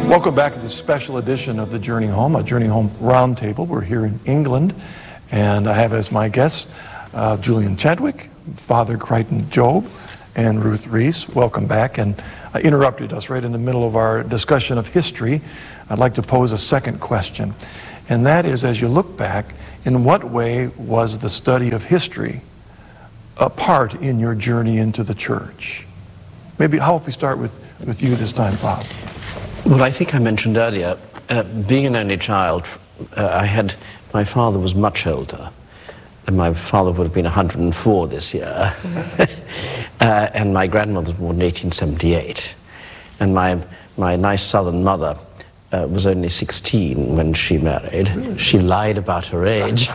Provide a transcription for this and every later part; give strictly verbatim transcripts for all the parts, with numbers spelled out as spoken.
Welcome back to this special edition of the Journey Home, a Journey Home Roundtable. We're here in England, and I have as my guests uh, Julian Chadwick, Father Crichton Jobe, and Ruth Reese. Welcome back. And I interrupted us right in the middle of our discussion of history. I'd like to pose a second question, and that is, as you look back, in what way was the study of history a part in your journey into the church? Maybe, how if we start with, with you this time, Bob? Well, I think I mentioned earlier, uh, being an only child, uh, I had, my father was much older, and my father would have been one hundred and four this year, uh, and my grandmother was born in eighteen seventy-eight, and my, my nice southern mother uh, was only sixteen when she married. Really? She lied about her age,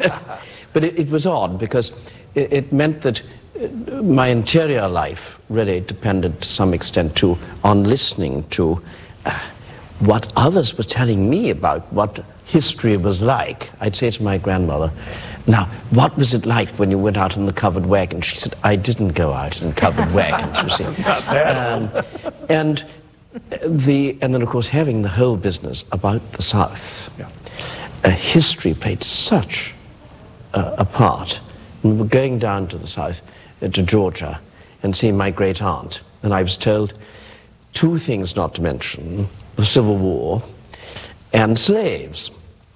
but it, it was odd, because it, it meant that my interior life really depended to some extent too on listening to uh, what others were telling me about what history was like. I'd say to my grandmother, now, what was it like when you went out in the covered wagon? She said, I didn't go out in covered wagons, you see. Um, and, the, and then, of course, having the whole business about the South. Yeah. Uh, history played such uh, a part. We were going down to the South, uh, to Georgia, and seeing my great aunt. And I was told two things not to mention: the Civil War and slaves.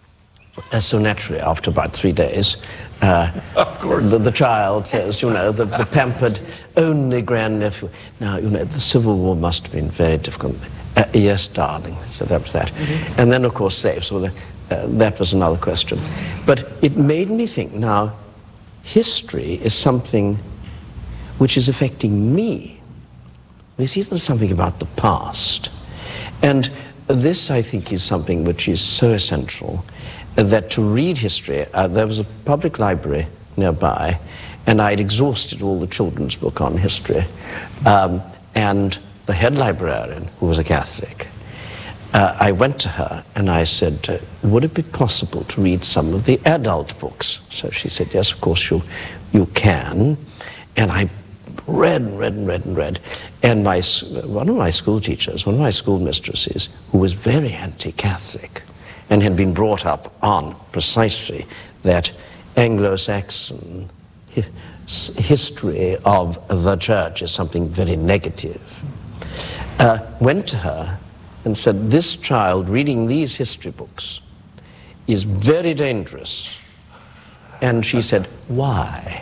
Uh, so naturally, after about three days, uh, of course, the, the child says, you know, the, the pampered only grandnephew. Now, you know, the Civil War must have been very difficult. Uh, yes, darling. So that was that. Mm-hmm. And then, of course, slaves. So the, uh, that was another question. But it made me think, now, history is something which is affecting me. This isn't something about the past. And this, I think, is something which is so essential, that to read history, uh, there was a public library nearby, and I'd exhausted all the children's book on history. Um, and the head librarian, who was a Catholic, uh, I went to her and I said, uh, would it be possible to read some of the adult books? So she said, yes, of course you, you can. And I read and read and read and read. And my, one of my school teachers, one of my school mistresses, who was very anti-Catholic and had been brought up on precisely that Anglo-Saxon hi history of the church is something very negative, uh, went to her and said, this child reading these history books is very dangerous. And she said, why?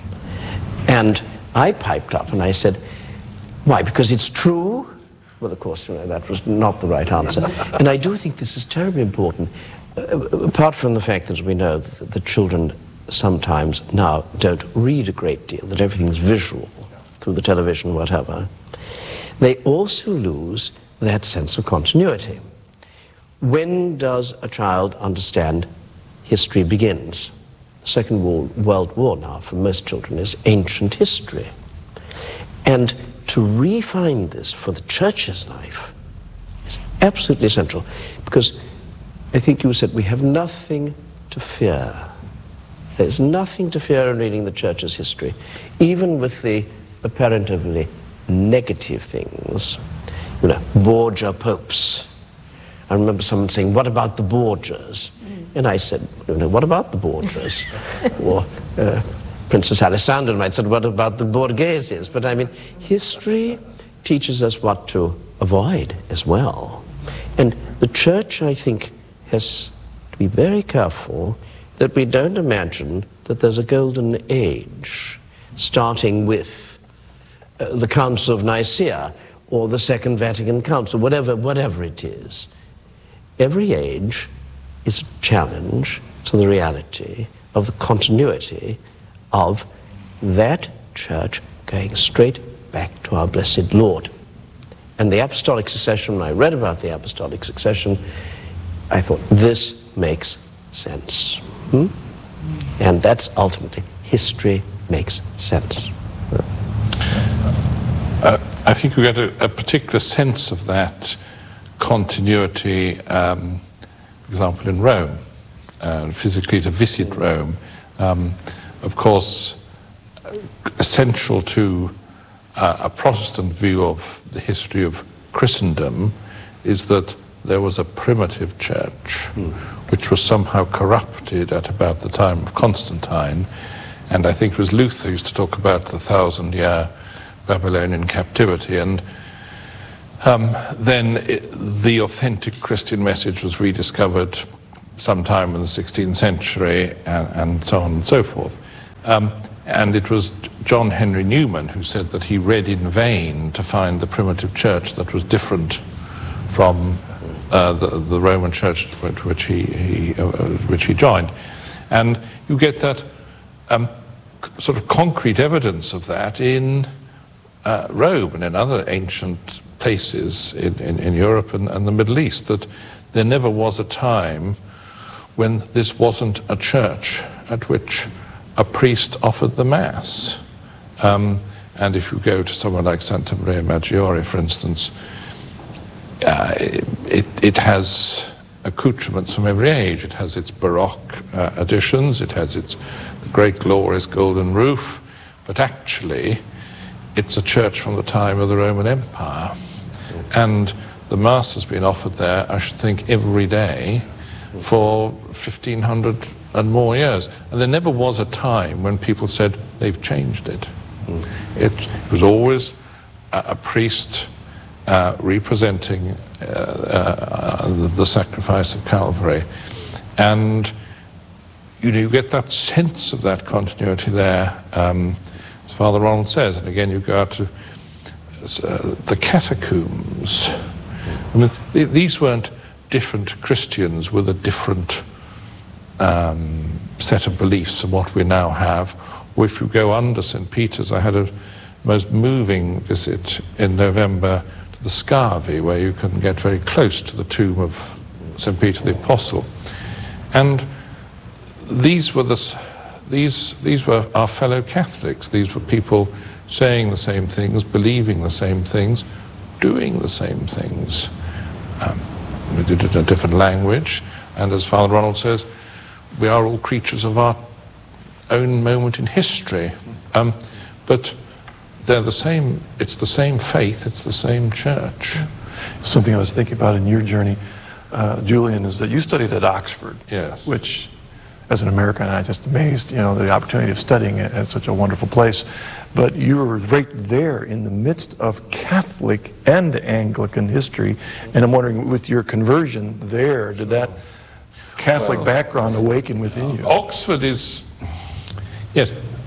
And I piped up and I said, why, because it's true? Well, of course, you know, that was not the right answer. And I do think this is terribly important, uh, apart from the fact that we know that the children sometimes now don't read a great deal, that everything's visual through the television, whatever. They also lose that sense of continuity. When does a child understand history begins? The Second World War now, for most children, is ancient history. And to refine this for the church's life is absolutely essential, because I think you said we have nothing to fear. There's nothing to fear in reading the church's history, even with the apparently negative things. You know, Borgia popes. I remember someone saying, what about the Borgias? Mm. And I said, you know, what about the Borgias? Or uh, Princess Alessandra might say, what about the Borgheses? But I mean, history teaches us what to avoid as well. And the church, I think, has to be very careful that we don't imagine that there's a golden age starting with uh, the Council of Nicaea or the Second Vatican Council, whatever, whatever it is. Every age is a challenge to the reality of the continuity of that church going straight back to our blessed Lord. And the apostolic succession, when I read about the apostolic succession, I thought, this makes sense. Hmm? And that's ultimately, history makes sense. Uh, I think we get a, a particular sense of that continuity, um, for example, in Rome, uh, physically to visit Rome. Um, of course, essential to uh, a Protestant view of the history of Christendom is that there was a primitive church which was somehow corrupted at about the time of Constantine. And I think it was Luther who used to talk about the thousand-year Babylonian captivity. And um, then it, the authentic Christian message was rediscovered sometime in the sixteenth century, and, and so on and so forth. Um, and it was John Henry Newman who said that he read in vain to find the primitive church that was different from uh, the, the Roman church to which he, he, uh, which he joined. And you get that um, sort of concrete evidence of that in uh, Rome and in other ancient places in, in, in Europe and, and the Middle East, that there never was a time when this wasn't a church at which a priest offered the Mass. Um, and if you go to somewhere like Santa Maria Maggiore, for instance, uh, it, it has accoutrements from every age. It has its Baroque uh, additions, it has its the great glorious golden roof, but actually it's a church from the time of the Roman Empire. And the Mass has been offered there, I should think, every day for fifteen hundred and more years. And there never was a time when people said they've changed it. Mm. It, it was always a, a priest uh, representing uh, uh, the sacrifice of Calvary. And you know, you get that sense of that continuity there, um, as Father Ronald says. And again, you go out to uh, the catacombs. I mean, th these weren't different Christians with a different um, set of beliefs than what we now have. Or if you go under Saint Peter's, I had a most moving visit in November to the Scavi, where you can get very close to the tomb of Saint Peter the Apostle. And these were, the, these, these were our fellow Catholics. These were people saying the same things, believing the same things, doing the same things. Um, we did it in a different language, and as Father Ronald says, we are all creatures of our own moment in history. Um, but they're the same, it's the same faith, it's the same church. Something I was thinking about in your journey, uh, Julian, is that you studied at Oxford. Yes. Which, as an American, I'm just amazed, you know, the opportunity of studying at, at such a wonderful place. But you were right there in the midst of Catholic and Anglican history. And I'm wondering, with your conversion there, did that Catholic well, background awaken within you? Oxford is, yes,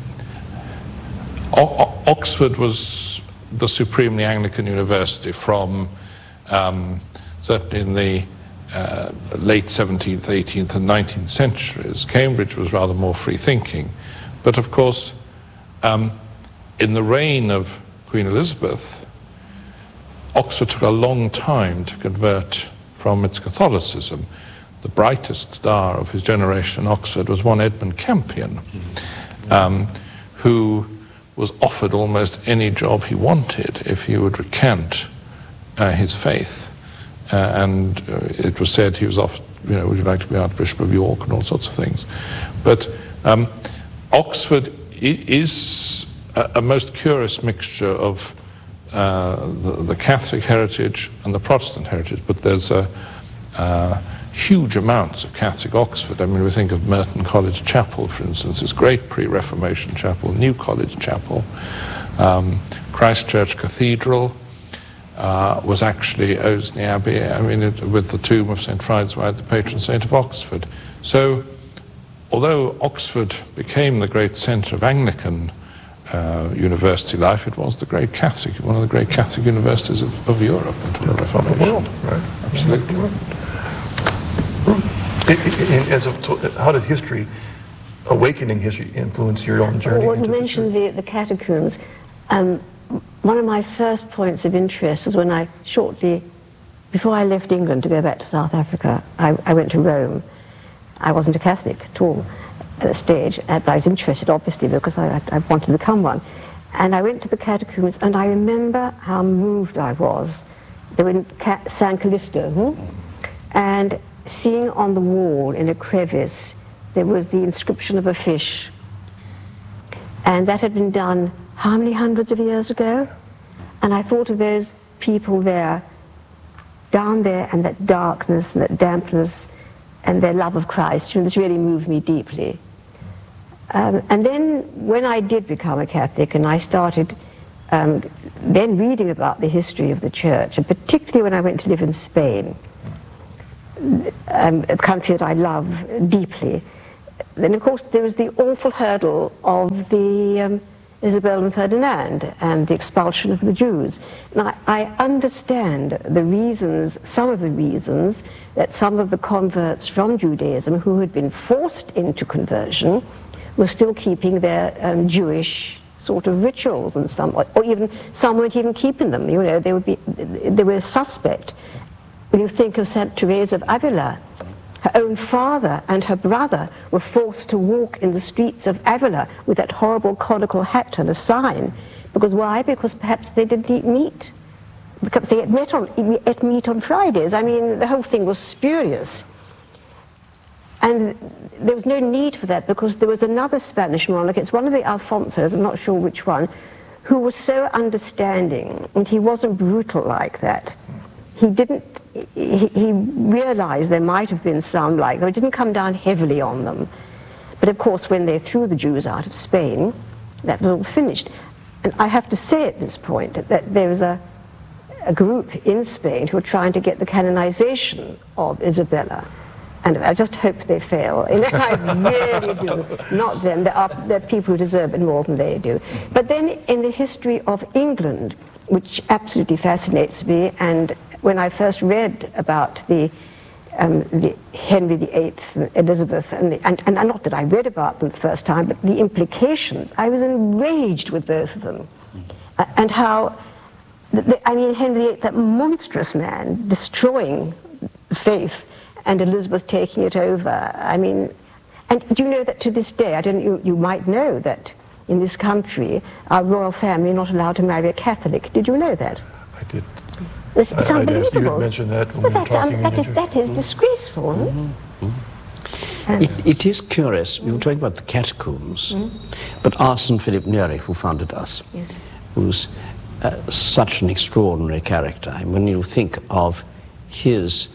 o Oxford was the supremely Anglican university from um, certainly in the uh, late seventeenth, eighteenth and nineteenth centuries. Cambridge was rather more free-thinking. But of course, um, in the reign of Queen Elizabeth, Oxford took a long time to convert from its Catholicism. The brightest star of his generation in Oxford was one Edmund Campion, um, who was offered almost any job he wanted if he would recant uh, his faith. Uh, and uh, it was said he was offered, you know, would you like to be Archbishop of York and all sorts of things. But um, Oxford is a, a most curious mixture of uh, the, the Catholic heritage and the Protestant heritage, but there's a uh, huge amounts of Catholic Oxford. I mean, we think of Merton College Chapel, for instance, this great pre-Reformation chapel, New College Chapel. Um, Christ Church Cathedral uh, was actually Osney Abbey, I mean, it, with the tomb of Saint Fridswide, the patron saint of Oxford. So, although Oxford became the great centre of Anglican uh, university life, it was the great Catholic, one of the great Catholic universities of, of Europe until the Reformation. The world, right? Absolutely. It, it, as a, how did history, awakening history, influence your own journey? Well, you mentioned the, the catacombs. Um, one of my first points of interest was when I shortly, before I left England to go back to South Africa, I, I went to Rome. I wasn't a Catholic at all at that stage, but I was interested, obviously, because I, I wanted to become one. And I went to the catacombs, and I remember how moved I was. They were in San Callisto, hmm? and seeing on the wall in a crevice there was the inscription of a fish, and that had been done how many hundreds of years ago? And I thought of those people there down there and that darkness and that dampness and their love of Christ, you know, this really moved me deeply. Um, and then when I did become a Catholic and I started um, then reading about the history of the Church, and particularly when I went to live in Spain, um, a country that I love deeply, then of course there was the awful hurdle of the um, Isabel and Ferdinand and the expulsion of the Jews. Now I understand the reasons, some of the reasons, that some of the converts from Judaism who had been forced into conversion were still keeping their um, Jewish sort of rituals, and some, or even some weren't even keeping them. You know, they would be, they were suspect. When you think of Saint Teresa of Avila, her own father and her brother were forced to walk in the streets of Avila with that horrible conical hat and a sign. Because why? Because perhaps they didn't eat meat. Because they ate meat on, ate meat on Fridays. I mean, the whole thing was spurious. And there was no need for that, because there was another Spanish monarch, it's one of the Alfonsos, I'm not sure which one, who was so understanding, and he wasn't brutal like that. He didn't, he, he realized there might have been some like that, it didn't come down heavily on them. But of course, when they threw the Jews out of Spain, that was all finished. And I have to say at this point that there is a, a group in Spain who are trying to get the canonization of Isabella. And I just hope they fail. You know, I really do. Not them. There are, there are people who deserve it more than they do. But then in the history of England, which absolutely fascinates me, and when I first read about the, um, the Henry the Eighth, Elizabeth, and, the, and, and not that I read about them the first time, but the implications, I was enraged with both of them. Uh, and how, the, the, I mean, Henry the Eighth, that monstrous man, destroying faith, and Elizabeth taking it over. I mean, and do you know that to this day, I don't, you, you might know that in this country, our royal family are not allowed to marry a Catholic. Did you know that? I did. It's, it's I, unbelievable. I'd asked you to mention that when well, we were that, talking um, that, in is, that is disgraceful. Mm-hmm. Mm-hmm. It, it is curious, we were talking about the catacombs, mm-hmm. but our Saint Philip Neri, who founded us, yes. who's uh, such an extraordinary character. And when you think of his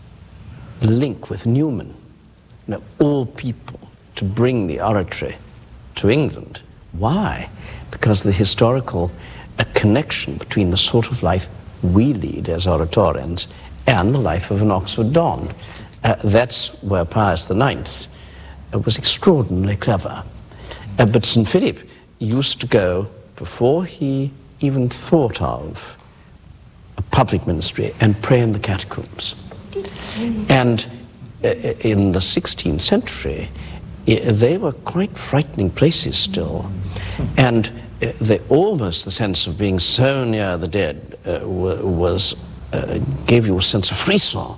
link with Newman, you know, all people to bring the oratory to England. Why? Because the historical uh, connection between the sort of life we lead as oratorians and the life of an Oxford Don. Uh, that's where Pius the Ninth uh, was extraordinarily clever. Uh, but Saint Philip used to go, before he even thought of a public ministry, and pray in the catacombs. And uh, in the sixteenth century, uh, they were quite frightening places still. And uh, they, almost the sense of being so near the dead uh, was, uh, gave you a sense of frisson.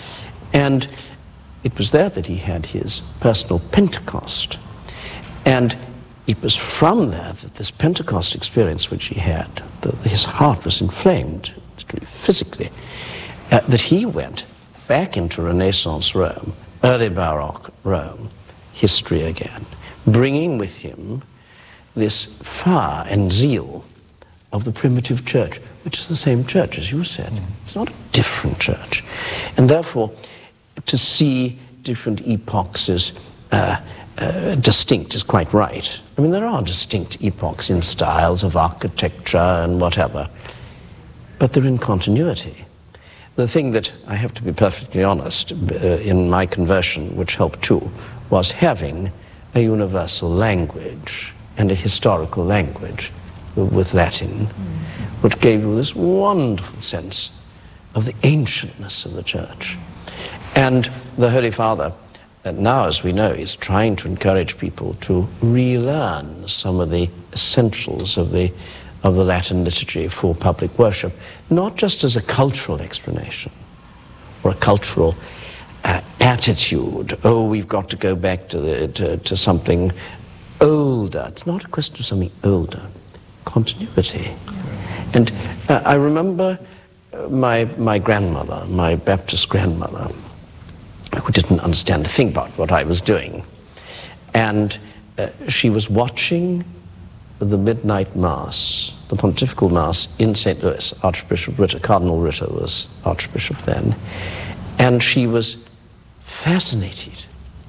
And it was there that he had his personal Pentecost. And it was from there that this Pentecost experience which he had, the, his heart was inflamed physically, uh, that he went back into Renaissance Rome, early Baroque Rome, history again, bringing with him this fire and zeal of the primitive church, which is the same church, as you said. Mm. It's not a different church. And therefore, to see different epochs as uh, uh, distinct is quite right. I mean, there are distinct epochs in styles of architecture and whatever, but they're in continuity. The thing that, I have to be perfectly honest, uh, in my conversion, which helped too, was having a universal language and a historical language with Latin, mm-hmm. which gave you this wonderful sense of the ancientness of the Church. And the Holy Father, uh, now as we know, is trying to encourage people to relearn some of the essentials of the of the Latin liturgy for public worship, not just as a cultural explanation or a cultural uh, attitude. Oh, we've got to go back to, the, to, to something older. It's not a question of something older. Continuity. And uh, I remember my, my grandmother, my Baptist grandmother, who didn't understand a thing about what I was doing. And uh, she was watching the midnight mass the Pontifical Mass in Saint Louis. Archbishop Ritter, Cardinal Ritter was Archbishop then, and she was fascinated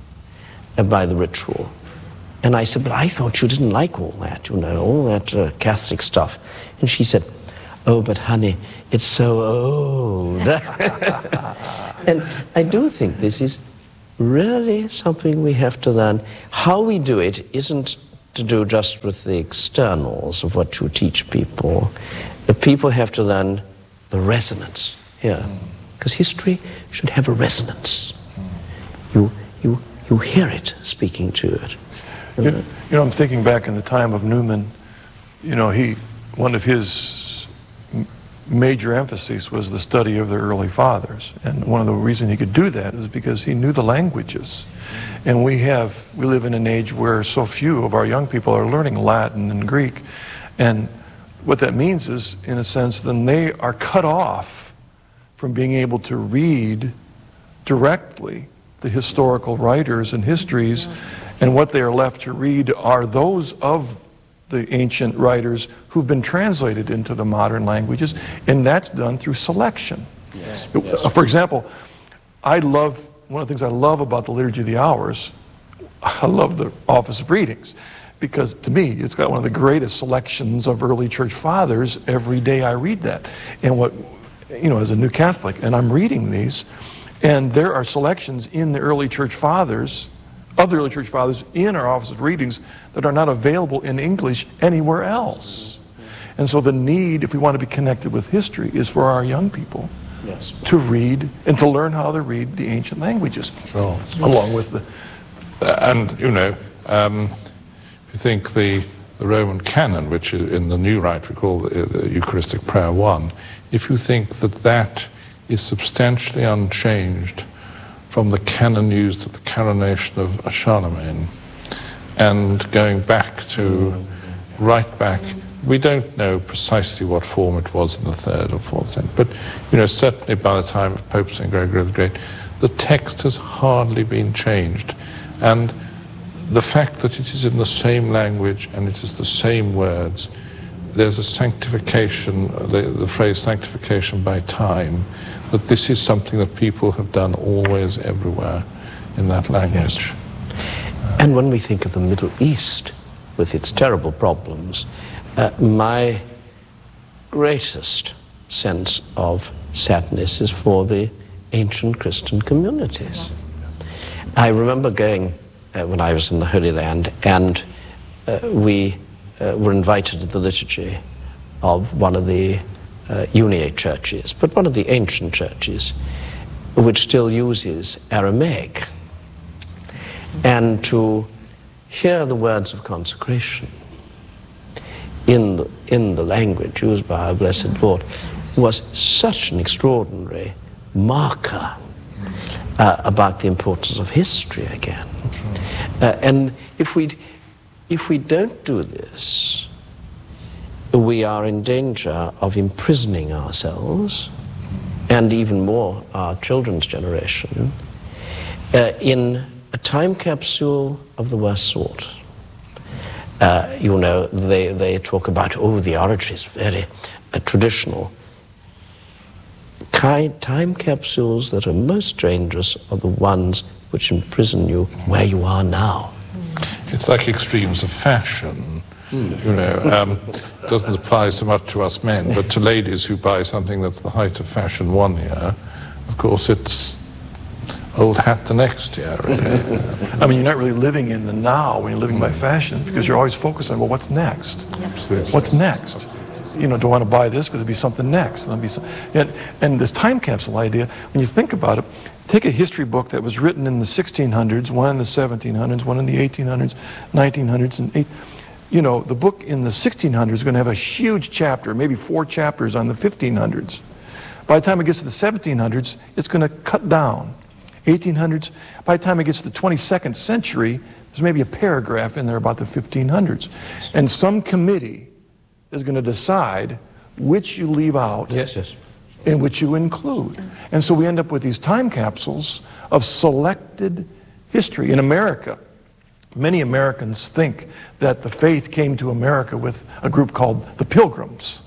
by the ritual. And I said, but I thought you didn't like all that, you know, all that uh, Catholic stuff. And she said, oh, but honey, it's so old. And I do think this is really something we have to learn. How we do it isn't to do just with the externals of what you teach people. The people have to learn the resonance here. Because history should have a resonance. You, you, you hear it speaking to it. You, you know, I'm thinking back in the time of Newman, you know, he, one of his major emphases was the study of the early fathers. And one of the reasons he could do that is because he knew the languages. And we have, we live in an age where so few of our young people are learning Latin and Greek. And what that means is, in a sense, then they are cut off from being able to read directly the historical writers and histories, and what they are left to read are those of the ancient writers who've been translated into the modern languages, and that's done through selection. Yes. Yes. For example, I love, one of the things I love about the Liturgy of the Hours, I love the Office of Readings, because to me, it's got one of the greatest selections of early church fathers. Every day I read that. And what, you know, as a new Catholic, and I'm reading these, and there are selections in the early church fathers, of the early church fathers, in our Office of Readings that are not available in English anywhere else. And so the need, if we want to be connected with history, is for our young people yes. to read and to learn how to read the ancient languages, sure. along with the... Uh, and, you know, um, if you think the, the Roman canon, which is in the New Rite we call the, the Eucharistic Prayer one, if you think that that is substantially unchanged from the canon used at the coronation of Charlemagne, and going back to, right back, we don't know precisely what form it was in the third or fourth century, but you know, certainly by the time of Pope Saint Gregory the Great, the text has hardly been changed. And the fact that it is in the same language and it is the same words, there's a sanctification, the, the phrase sanctification by time, that this is something that people have done always, everywhere in that language. Yes. And when we think of the Middle East, with its terrible problems, uh, my greatest sense of sadness is for the ancient Christian communities. I remember going uh, when I was in the Holy Land, and uh, we uh, were invited to the liturgy of one of the Uh, Uniate churches, but one of the ancient churches which still uses Aramaic. And to hear the words of consecration in the, in the language used by our Blessed Lord was such an extraordinary marker uh, about the importance of history again. Uh, and if we, if we don't do this, we are in danger of imprisoning ourselves, and even more our children's generation, uh, in a time capsule of the worst sort. Uh, you know, they, they talk about, oh, the origin is very uh, traditional. Time capsules that are most dangerous are the ones which imprison you where you are now. It's like extremes of fashion. You know, um, doesn't apply so much to us men, but to ladies who buy something that's the height of fashion one year, of course it's old hat the next year. Really. I mean, you're not really living in the now when you're living by fashion, because you're always focused on, well, what's next? Absolutely. What's next? You know, do I want to buy this because there'll be something next? There'll be some, and, and this time capsule idea, when you think about it, take a history book that was written in the sixteen hundreds, one in the seventeen hundreds, one in the eighteen hundreds, nineteen hundreds, and eight. You know, the book in the sixteen hundreds is going to have a huge chapter, maybe four chapters on the fifteen hundreds. By the time it gets to the seventeen hundreds, it's going to cut down. eighteen hundreds, by the time it gets to the twenty-second century, there's maybe a paragraph in there about the fifteen hundreds. And some committee is going to decide which you leave out yes, yes. and which you include. And so we end up with these time capsules of selected history. In America, Many Americans think that the faith came to America with a group called the Pilgrims,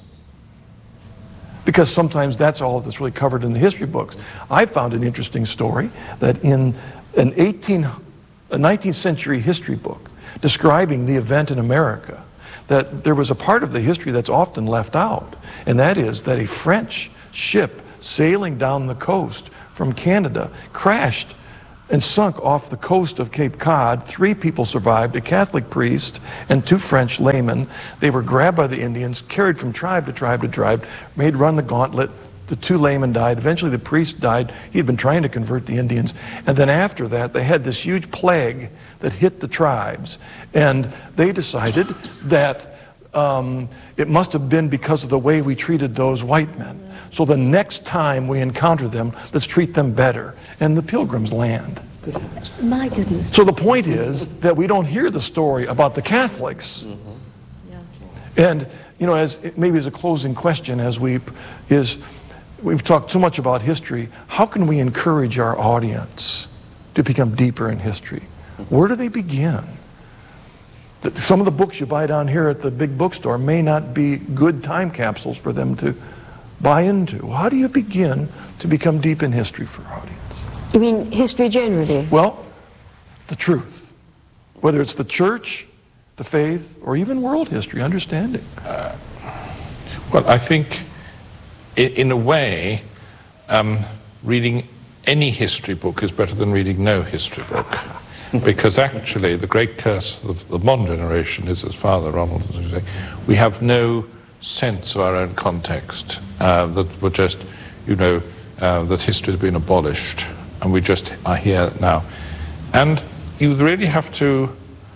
because sometimes that's all that's really covered in the history books. I found an interesting story that in an eighteen, a nineteenth century history book describing the event in America, that there was a part of the history that's often left out, and that is that a French ship sailing down the coast from Canada crashed and sunk off the coast of Cape Cod. Three people survived, a Catholic priest and two French laymen. They were grabbed by the Indians, carried from tribe to tribe to tribe, made run the gauntlet. The two laymen died. Eventually the priest died. He had been trying to convert the Indians. And then after that, they had this huge plague that hit the tribes. And they decided that um, it must have been because of the way we treated those white men. So the next time we encounter them, let's treat them better. And the Pilgrims land. My goodness. So the point is that we don't hear the story about the Catholics. Mm-hmm. Yeah. And, you know, as maybe as a closing question, as we, is, we've talked too much about history, how can we encourage our audience to become deeper in history? Where do they begin? Some of the books you buy down here at the big bookstore may not be good time capsules for them to buy into. How do you begin to become deep in history for our audience? You mean history generally? Well, the truth. Whether it's the church, the faith, or even world history, understanding. Uh, well, I think, in, in a way, um, reading any history book is better than reading no history book. Because actually, the great curse of the modern generation is, as Father Ronald was saying, we have no sense of our own context, uh, that we're just, you know, uh, that history has been abolished, and we just are here now. And you really have to,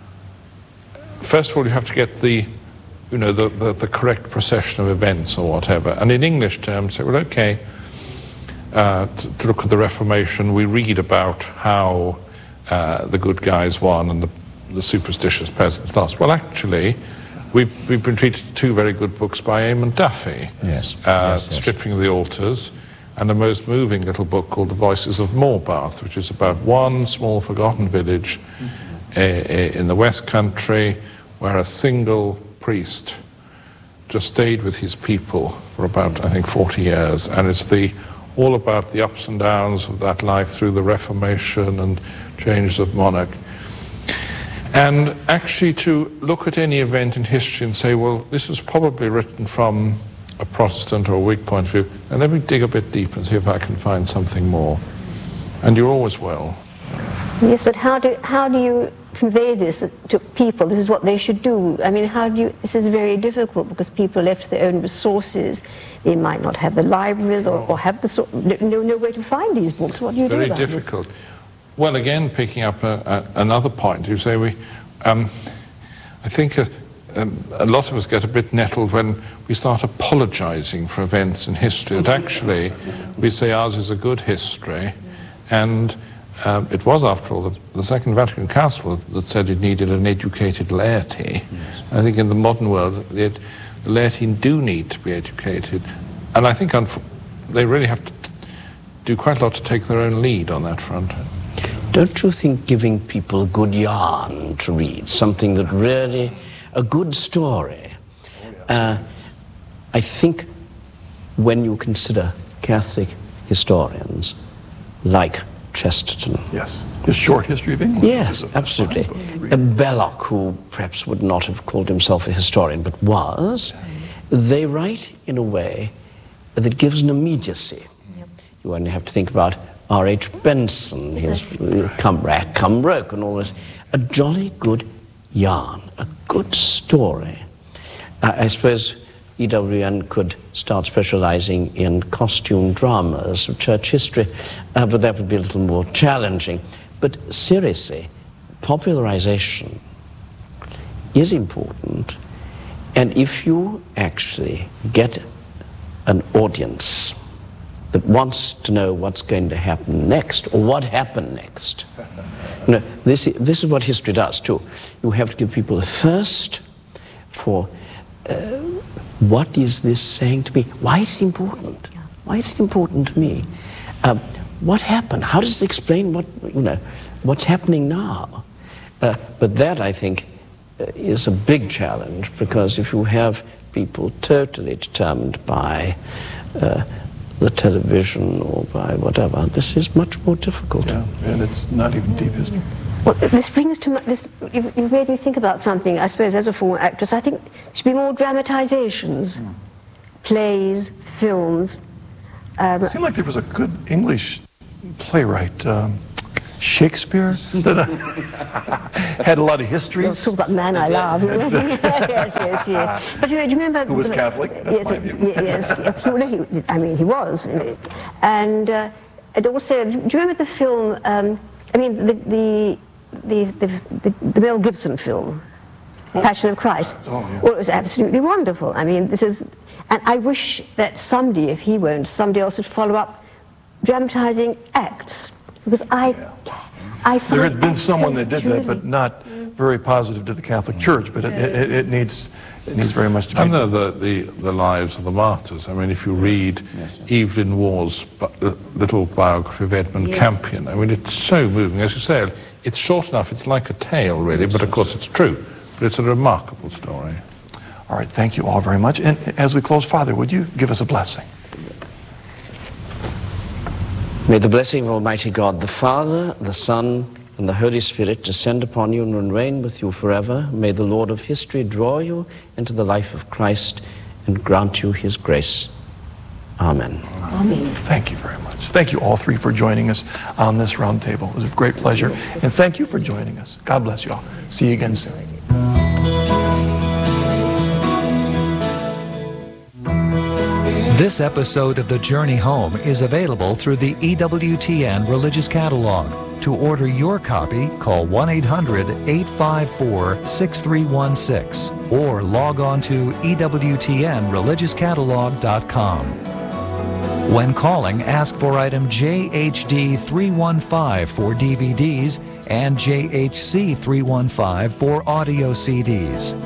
first of all, you have to get the, you know, the, the, the correct procession of events or whatever. And in English terms, say, well, okay, uh, to, to look at the Reformation, we read about how uh, the good guys won and the, the superstitious peasants lost. Well, actually, We've, we've been treated to two very good books by Eamon Duffy. Yes. Uh, yes, yes. Stripping of the Altars, and a most moving little book called The Voices of Morbarth, which is about one small forgotten village mm-hmm. uh, in the West Country where a single priest just stayed with his people for about, I think, forty years. And it's the all about the ups and downs of that life through the Reformation and changes of monarch. And actually to look at any event in history and say, well, this was probably written from a Protestant or a Whig point of view, and let me dig a bit deeper and see if I can find something more. And you're always well. Yes, but how do, how do you convey this to people? This is what they should do. I mean, how do you, this is very difficult because people are left to their own resources. They might not have the libraries or, or have the, no, no way to find these books. What do you it's do very about difficult. This? Well, again, picking up a, a, another point, you say we, um, I think a, um, a lot of us get a bit nettled when we start apologizing for events in history, that actually we say ours is a good history, and um, it was, after all, the, the Second Vatican Council that said it needed an educated laity. Yes. I think in the modern world, the, the laity do need to be educated, and I think they really have to do quite a lot to take their own lead on that front. Don't you think giving people a good yarn to read, something that really, a good story, uh, I think when you consider Catholic historians like Chesterton. Yes, his short history of England. Yes, absolutely. And Belloc, who perhaps would not have called himself a historian, but was, they write in a way that gives an immediacy. Yep. You only have to think about R H Benson, his Come Rack, Come Roke, and all this. A jolly good yarn, a good story. Uh, I suppose E W N could start specializing in costume dramas of church history, uh, but that would be a little more challenging. But seriously, popularization is important, and if you actually get an audience that wants to know what's going to happen next, or what happened next. You know, this, this is what history does too. You have to give people a thirst for uh, what is this saying to me? Why is it important? Why is it important to me? Um, what happened? How does it explain what, you know, what's happening now? Uh, but that, I think, uh, is a big challenge, because if you have people totally determined by uh, the television or by whatever, this is much more difficult. Yeah, and it's not even deep, is it? Well, this brings to this. You've, you've made me think about something. I suppose, as a former actress, I think there should be more dramatizations, mm. plays, films. Um, it seemed like there was a good English playwright, um, Shakespeare, that uh, had a lot of histories. Talk about Man I Love. Yes, yes, yes. But you know, do you remember? Who was Catholic? That's yes, my view. Yes, yes. Well, he, I mean, he was, and uh, and also, do you remember the film? Um, I mean, the the. The, the, the, the Mel Gibson film, oh. Passion of Christ. Oh, yeah. Well, it was absolutely wonderful. I mean, this is, and I wish that somebody, if he won't, somebody else would follow up dramatizing acts, because I, I find there had been someone so that did that, but not very positive to the Catholic Church. But it, it, it needs it needs very much to be. And the, the the the lives of the martyrs. I mean, if you read yes, yes. Evelyn Waugh's bu- little biography of Edmund yes. Campion, I mean, it's so moving. As you say, it's short enough, it's like a tale, really, but of course it's true. But it's a remarkable story. All right, thank you all very much. And as we close, Father, would you give us a blessing? May the blessing of Almighty God, the Father, the Son, and the Holy Spirit descend upon you and reign with you forever. May the Lord of history draw you into the life of Christ and grant you his grace. Amen. Amen. Thank you very much. Thank you all three for joining us on this round table. It was a great pleasure. And thank you for joining us. God bless you all. See you again soon. This episode of The Journey Home is available through the E W T N Religious Catalog. To order your copy, call one eight hundred, eight five four, six three one six or log on to E W T N religious catalog dot com. When calling, ask for item J H D three one five for D V Ds and J H C three one five for audio C Ds.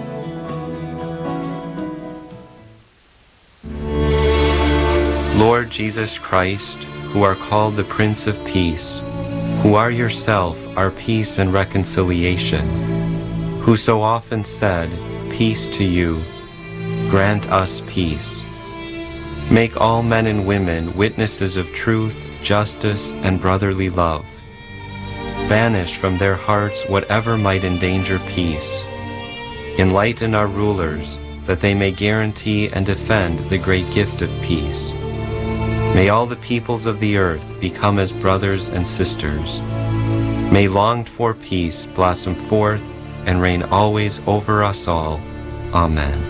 Lord Jesus Christ, who are called the Prince of Peace, who are yourself our peace and reconciliation, who so often said, "Peace to you," grant us peace. Make all men and women witnesses of truth, justice, and brotherly love. Banish from their hearts whatever might endanger peace. Enlighten our rulers, that they may guarantee and defend the great gift of peace. May all the peoples of the earth become as brothers and sisters. May longed-for peace blossom forth and reign always over us all. Amen.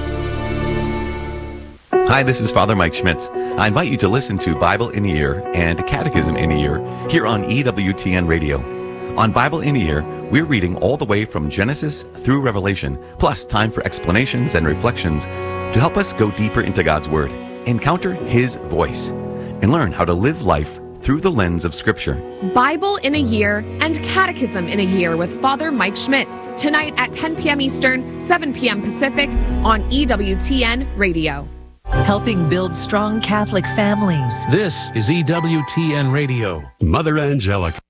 Hi, this is Father Mike Schmitz. I invite you to listen to Bible in a Year and Catechism in a Year here on E W T N Radio. On Bible in a Year, we're reading all the way from Genesis through Revelation, plus time for explanations and reflections to help us go deeper into God's Word, encounter His voice, and learn how to live life through the lens of Scripture. Bible in a Year and Catechism in a Year with Father Mike Schmitz, tonight at ten p.m. Eastern, seven p.m. Pacific on E W T N Radio. Helping build strong Catholic families. This is E W T N Radio. Mother Angelica.